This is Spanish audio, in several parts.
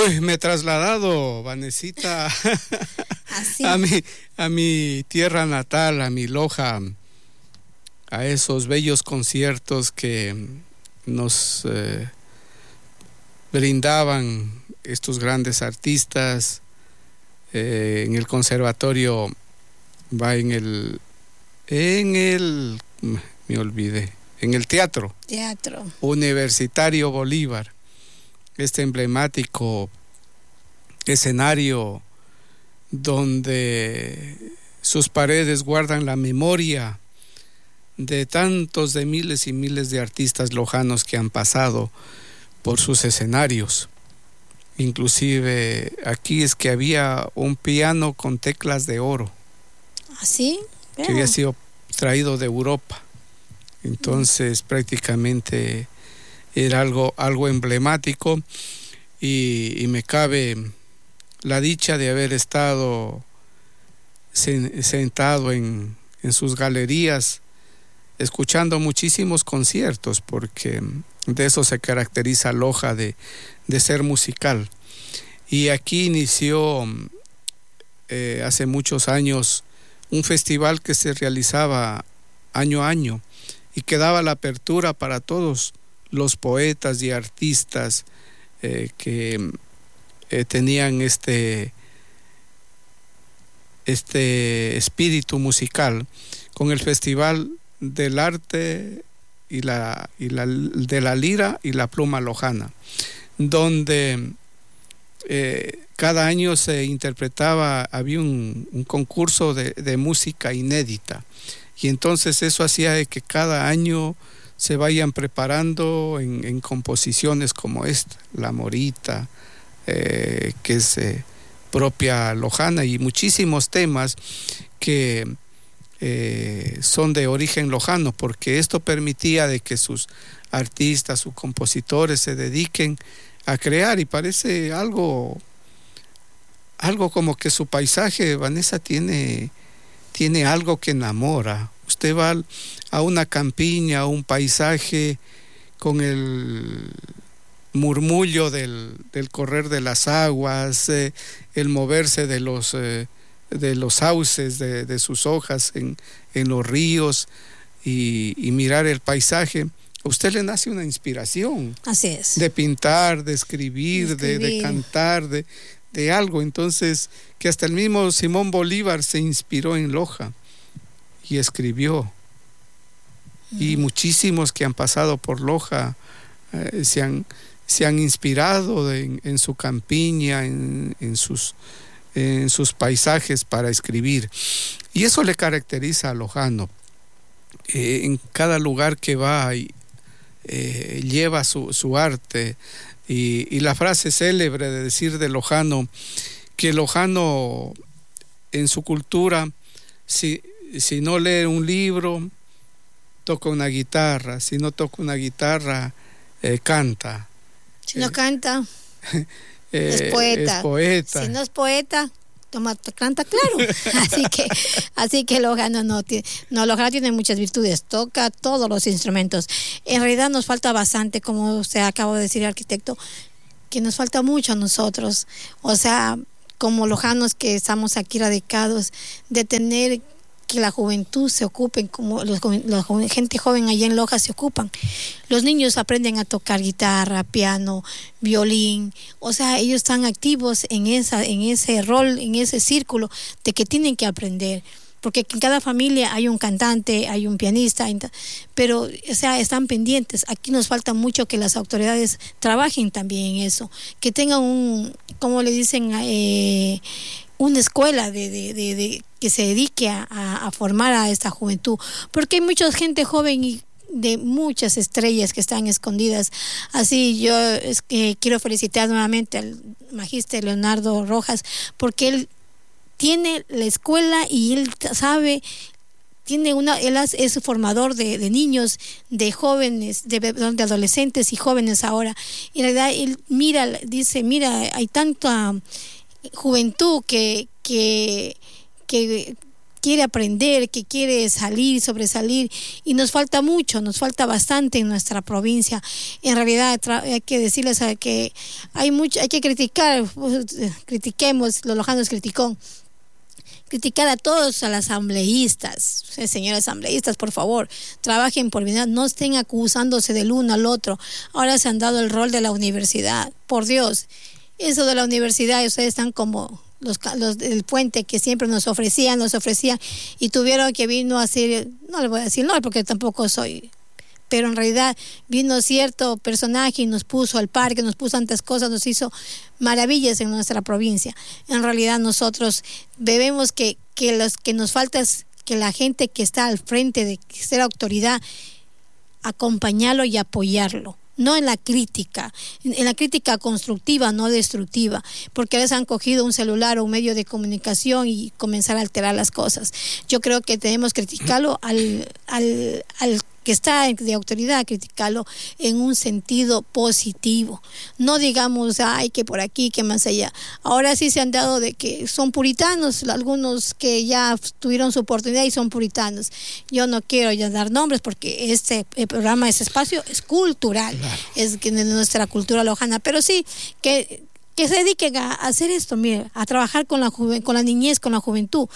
Uy, me he trasladado, Vanesita, Así. a mi tierra natal, a mi Loja, a esos bellos conciertos que nos brindaban estos grandes artistas. En el conservatorio va me olvidé, en el Teatro Universitario Bolívar, este emblemático escenario donde sus paredes guardan la memoria de tantos, de miles y miles de artistas lojanos que han pasado por sus escenarios. Inclusive aquí es que había un piano con teclas de oro. ¿Así? Que había sido traído de Europa. Entonces prácticamente era algo emblemático y me cabe la dicha de haber estado sentado en sus galerías escuchando muchísimos conciertos, porque de eso se caracteriza Loja, de ser musical. Y aquí inició hace muchos años un festival que se realizaba año a año y que daba la apertura para todos los poetas y artistas que tenían este espíritu musical, con el Festival del Arte de la Lira y la Pluma Lojana, donde cada año se interpretaba, había un concurso de música inédita, y entonces eso hacía de que cada año se vayan preparando en composiciones como esta, La Morita, que es propia lojana, y muchísimos temas que son de origen lojano, porque esto permitía de que sus artistas, sus compositores se dediquen a crear, y parece algo como que su paisaje, Vanessa, tiene algo que enamora. Usted va a una campiña, a un paisaje con el murmullo del correr de las aguas, el moverse de los sauces, de sus hojas en los ríos, y mirar el paisaje. A usted le nace una inspiración. Así es. De pintar, de escribir. De cantar, de algo. Entonces, que hasta el mismo Simón Bolívar se inspiró en Loja y escribió. Y muchísimos que han pasado por Loja se han inspirado en su campiña, en sus paisajes para escribir. Y eso le caracteriza a lojano. En cada lugar que va lleva su arte, y la frase célebre de decir de lojano, que lojano en su cultura, si no lee un libro, toca una guitarra; si no toca una guitarra, canta. Si no canta, es poeta. Si no es poeta, canta, claro. así que lojano lojano tiene muchas virtudes, toca todos los instrumentos. En realidad nos falta bastante, como usted acaba de decir, arquitecto, que nos falta mucho a nosotros, o sea, como lojanos que estamos aquí radicados, de tener que la juventud se ocupen, como la gente joven allá en Loja se ocupan. Los niños aprenden a tocar guitarra, piano, violín, o sea, ellos están activos en ese rol, en ese círculo de que tienen que aprender, porque en cada familia hay un cantante, hay un pianista, pero, o sea, están pendientes. Aquí nos falta mucho que las autoridades trabajen también en eso, que tengan como le dicen, una escuela de que se dedique a formar a esta juventud, porque hay mucha gente joven y de muchas estrellas que están escondidas. Así yo quiero felicitar nuevamente al magíster Leonardo Rojas, porque él tiene la escuela y él sabe, él es formador de niños, de jóvenes, de adolescentes y jóvenes ahora. Y en realidad él dice, hay tanta juventud que quiere aprender, que quiere salir, sobresalir, y nos falta mucho, nos falta bastante en nuestra provincia. En realidad hay que decirles que hay que criticar, critiquemos, los lojanos criticar a todos, a los asambleístas. Señores asambleístas, por favor, trabajen por bienestar, no estén acusándose del uno al otro. Ahora se han dado el rol de la universidad, por Dios. Eso de la universidad, ustedes están como los del puente que siempre nos ofrecían, y tuvieron que vino a hacer, no le voy a decir no, porque tampoco soy, pero en realidad vino cierto personaje y nos puso al parque, nos puso tantas cosas, nos hizo maravillas en nuestra provincia. En realidad nosotros debemos que los que nos falta es que la gente que está al frente de ser autoridad, acompañarlo y apoyarlo. No en la crítica constructiva, no destructiva, porque les han cogido un celular o un medio de comunicación y comenzar a alterar las cosas. Yo creo que tenemos que criticarlo al que está de autoridad, criticarlo en un sentido positivo. No digamos, ay, que por aquí, que más allá. Ahora sí se han dado de que son puritanos, algunos que ya tuvieron su oportunidad y son puritanos. Yo no quiero ya dar nombres porque este programa, este espacio es cultural, claro. Es de nuestra cultura lojana, pero sí que se dediquen a hacer esto, mire, a trabajar con la niñez, con la juventud.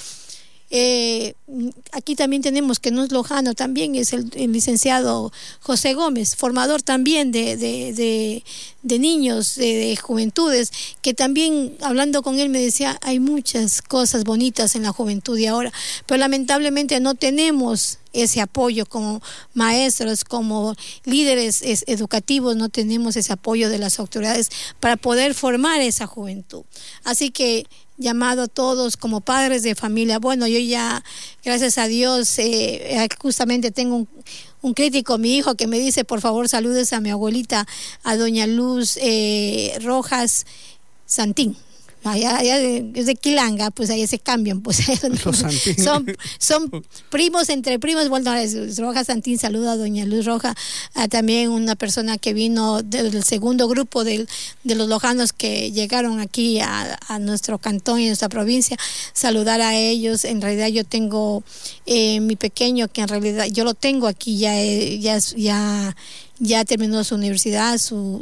Aquí también tenemos, que no es lojano, también es el licenciado José Gómez, formador también de niños, de juventudes, que también hablando con él me decía, hay muchas cosas bonitas en la juventud de ahora, pero lamentablemente no tenemos ese apoyo como maestros, como líderes educativos, no tenemos ese apoyo de las autoridades para poder formar esa juventud. Así que llamado a todos como padres de familia. Bueno, yo ya, gracias a Dios, justamente tengo un crítico, mi hijo, que me dice, por favor, saludes a mi abuelita, a doña Luz Rojas Santín. Allá es de Quilanga, pues ahí se cambian, pues son primos entre primos. Bueno, Rojas Santín, saluda a doña Luz Roja, también una persona que vino del segundo grupo de los lojanos que llegaron aquí a nuestro cantón y a nuestra provincia, saludar a ellos. En realidad yo tengo mi pequeño, que en realidad yo lo tengo aquí, ya terminó su universidad,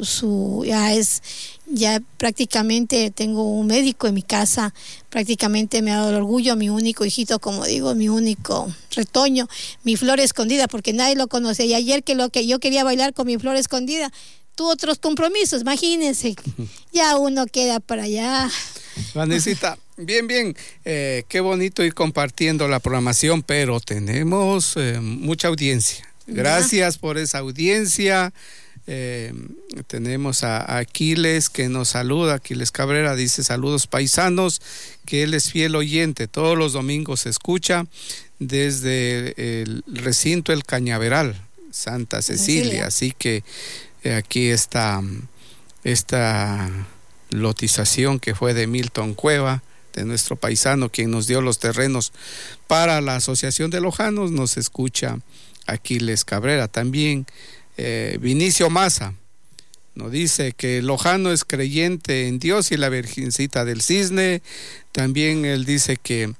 ya prácticamente tengo un médico en mi casa, prácticamente me ha dado el orgullo, mi único hijito, como digo, mi único retoño, mi flor escondida, porque nadie lo conoce. Y ayer que yo quería bailar con mi flor escondida, tuvo otros compromisos, imagínense, ya uno queda para allá. Vanesita, bien, qué bonito ir compartiendo la programación, pero tenemos mucha audiencia. Gracias por esa audiencia. Tenemos a Aquiles que nos saluda. Aquiles Cabrera dice: saludos paisanos, que él es fiel oyente, todos los domingos se escucha desde el recinto El Cañaveral, Santa Cecilia. Así que aquí está esta lotización que fue de Milton Cueva, de nuestro paisano, quien nos dio los terrenos para la Asociación de Lojanos. Nos escucha Aquiles Cabrera. También Vinicio Maza nos dice que lojano es creyente en Dios y la Virgencita del Cisne. También él dice que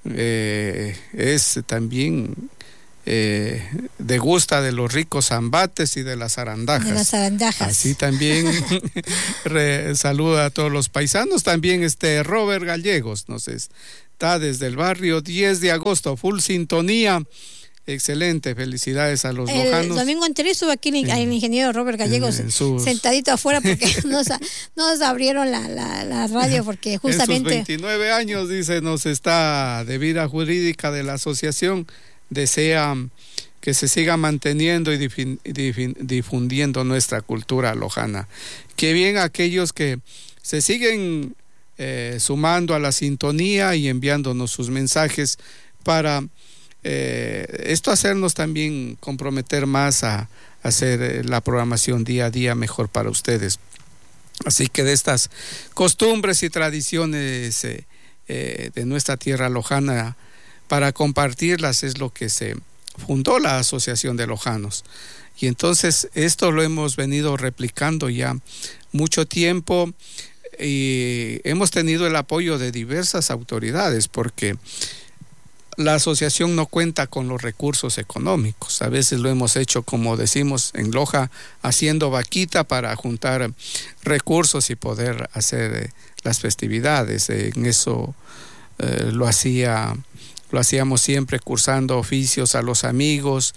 es también degusta de los ricos zambates y de las arandajas. De las arandajas. Así también saluda a todos los paisanos. También Robert Gallegos nos está desde el barrio 10 de agosto, full sintonía. Excelente, felicidades a los lojanos. El domingo anterior estuvo aquí el ingeniero Robert Gallegos sentadito afuera porque nos abrieron la radio, porque justamente en sus 29 años, dice, nos está de vida jurídica de la asociación, desea que se siga manteniendo y difundiendo nuestra cultura lojana. Qué bien aquellos que se siguen sumando a la sintonía y enviándonos sus mensajes para esto hacernos también comprometer más a hacer la programación día a día mejor para ustedes. Así que de estas costumbres y tradiciones de nuestra tierra lojana, para compartirlas, es lo que se fundó la Asociación de Lojanos. Y entonces esto lo hemos venido replicando ya mucho tiempo y hemos tenido el apoyo de diversas autoridades, porque la asociación no cuenta con los recursos económicos. A veces lo hemos hecho, como decimos en Loja, haciendo vaquita para juntar recursos y poder hacer las festividades. En eso lo hacíamos siempre, cursando oficios a los amigos,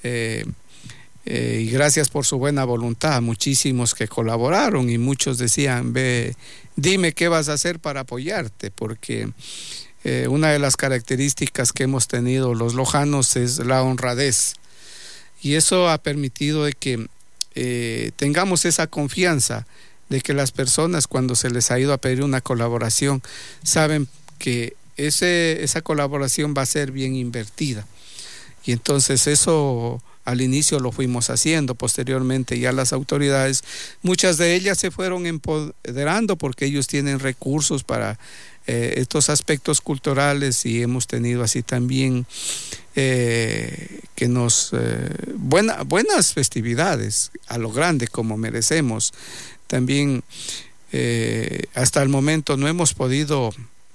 y gracias por su buena voluntad, muchísimos que colaboraron, y muchos decían: dime qué vas a hacer para apoyarte, porque una de las características que hemos tenido los lojanos es la honradez, y eso ha permitido de que tengamos esa confianza de que las personas, cuando se les ha ido a pedir una colaboración, saben que esa colaboración va a ser bien invertida. Y entonces eso al inicio lo fuimos haciendo. Posteriormente ya las autoridades, muchas de ellas se fueron empoderando porque ellos tienen recursos para estos aspectos culturales, y hemos tenido así también buenas festividades a lo grande, como merecemos. También hasta el momento no hemos podido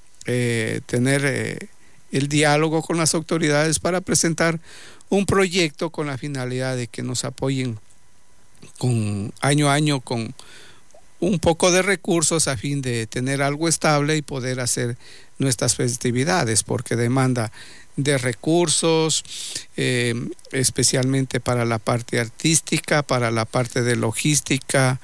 tener el diálogo con las autoridades para presentar un proyecto con la finalidad de que nos apoyen año a año con un poco de recursos, a fin de tener algo estable y poder hacer nuestras festividades, porque demanda de recursos, especialmente para la parte artística, para la parte de logística,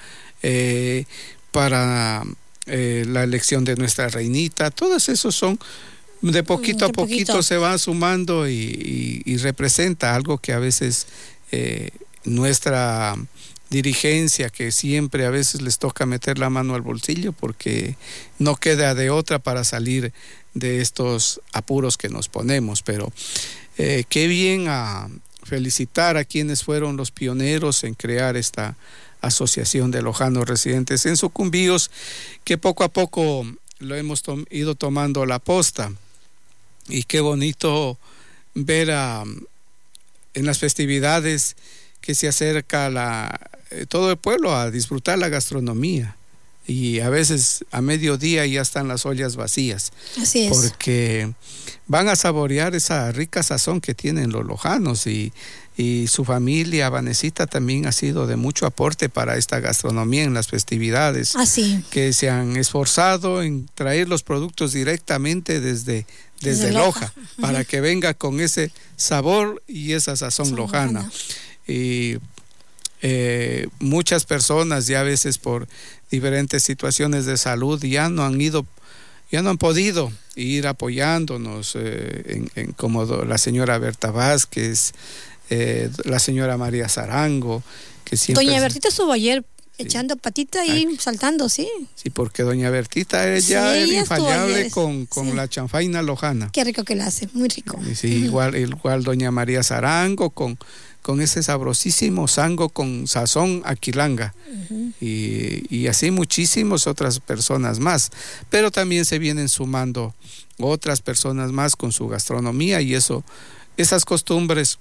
para la elección de nuestra reinita. Todos esos son de poquito a poquito se va sumando, y representa algo que a veces nuestra dirigencia, que siempre a veces les toca meter la mano al bolsillo porque no queda de otra para salir de estos apuros que nos ponemos. Pero qué bien, a felicitar a quienes fueron los pioneros en crear esta asociación de lojanos residentes en Sucumbíos, que poco a poco lo hemos ido tomando la posta. Y qué bonito ver en las festividades que se acerca todo el pueblo a disfrutar la gastronomía, y a veces a mediodía ya están las ollas vacías. Así es. Porque van a saborear esa rica sazón que tienen los lojanos, y su familia, Vanesita, también ha sido de mucho aporte para esta gastronomía en las festividades. Así. Que se han esforzado en traer los productos directamente desde Loja, para que venga con ese sabor y esa sazón lojana. Y muchas personas, ya a veces por diferentes situaciones de salud, ya no han podido ir apoyándonos, como la señora Berta Vázquez, la señora María Zarango, que siempre... Doña Bertita estuvo ayer echando patita y saltando, sí. Sí, porque doña Bertita ella era infalible con la chanfaina lojana. Qué rico que la hace, muy rico. Sí, igual doña María Zarango con ese sabrosísimo sango con sazón aquilanga. Y así muchísimas otras personas más. Pero también se vienen sumando otras personas más con su gastronomía, y esas costumbres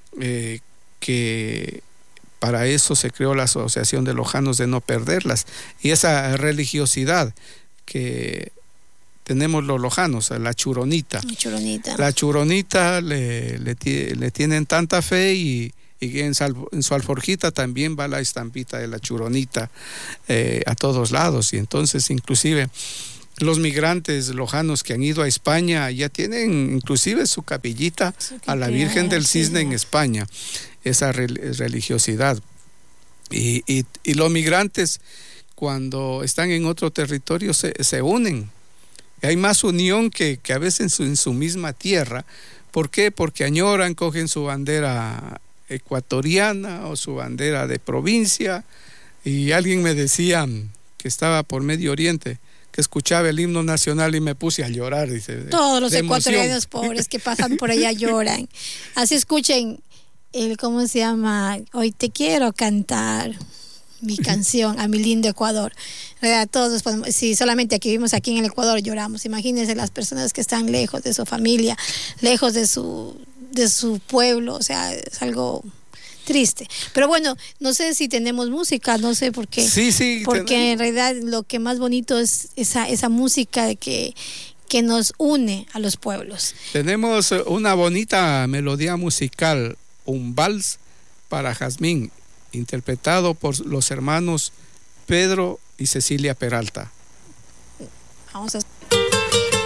que para eso se creó la Asociación de Lojanos, de no perderlas, y esa religiosidad que tenemos los lojanos, la churonita. La churonita le tienen tanta fe, y en su alforjita también va la estampita de la churonita a todos lados. Y entonces inclusive los migrantes lojanos que han ido a España ya tienen inclusive su capillita a la Virgen del Cisne en España. Esa religiosidad. Y los migrantes, cuando están en otro territorio, se unen. Hay más unión que a veces en su misma tierra. ¿Por qué? Porque añoran, cogen su bandera ecuatoriana o su bandera de provincia. Y alguien me decía que estaba por Medio Oriente, que escuchaba el himno nacional, y me puse a llorar. Dice, todos los ecuatorianos pobres que pasan por allá lloran. Así escuchen ¿cómo se llama? Hoy te quiero cantar mi canción a mi lindo Ecuador. Todos, si solamente aquí vivimos aquí en el Ecuador lloramos, imagínense las personas que están lejos de su familia, lejos de su pueblo, o sea, es algo triste. Pero bueno, no sé si tenemos música, no sé por qué. Sí, porque tenemos. En realidad lo que más bonito es esa música que que nos une a los pueblos. Tenemos una bonita melodía musical, un vals para Jazmín, interpretado por los hermanos Pedro y Cecilia Peralta. Vamos a